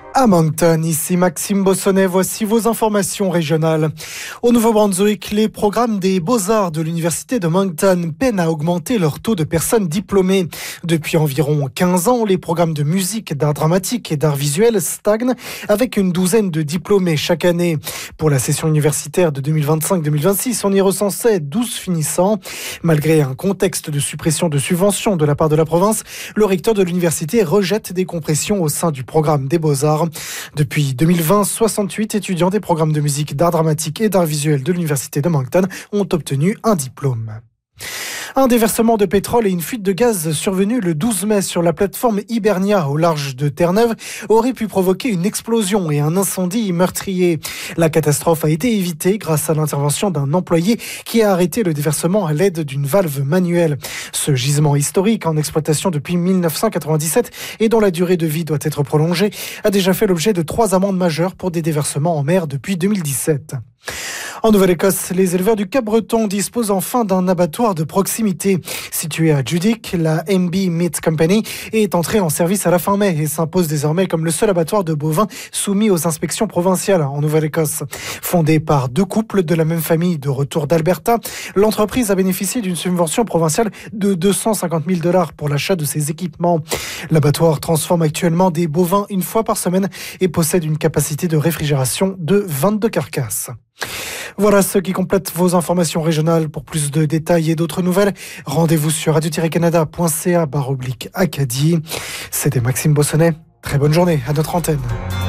À Moncton, ici Maxime Bossonnet, voici vos informations régionales. Au Nouveau-Brunswick, les programmes des Beaux-Arts de l'Université de Moncton peinent à augmenter leur taux de personnes diplômées. Depuis environ 15 ans, les programmes de musique, d'art dramatique et d'art visuel stagnent avec une douzaine de diplômés chaque année. Pour la session universitaire de 2025-2026, on y recensait 12 finissants. Malgré un contexte de suppression de subventions de la part de la province, le recteur de l'université rejette des compressions au sein du programme des Beaux-Arts. Depuis 2020, 68 étudiants des programmes de musique, d'art dramatique et d'art visuel de l'Université de Moncton ont obtenu un diplôme. Un déversement de pétrole et une fuite de gaz survenue le 12 mai sur la plateforme Hibernia au large de Terre-Neuve aurait pu provoquer une explosion et un incendie meurtrier. La catastrophe a été évitée grâce à l'intervention d'un employé qui a arrêté le déversement à l'aide d'une valve manuelle. Ce gisement historique en exploitation depuis 1997 et dont la durée de vie doit être prolongée a déjà fait l'objet de 3 amendes majeures pour des déversements en mer depuis 2017. En Nouvelle-Écosse, les éleveurs du Cap-Breton disposent enfin d'un abattoir de proximité. Situé à Judique, la MB Meat Company est entrée en service à la fin mai et s'impose désormais comme le seul abattoir de bovins soumis aux inspections provinciales en Nouvelle-Écosse. Fondée par 2 couples de la même famille de retour d'Alberta, l'entreprise a bénéficié d'une subvention provinciale de 250 000 $ pour l'achat de ses équipements. L'abattoir transforme actuellement des bovins une fois par semaine et possède une capacité de réfrigération de 22 carcasses. Voilà ce qui complète vos informations régionales. Pour plus de détails et d'autres nouvelles, rendez-vous sur radio-canada.ca/Acadie. C'était Maxime Bossonnet. Très bonne journée à notre antenne.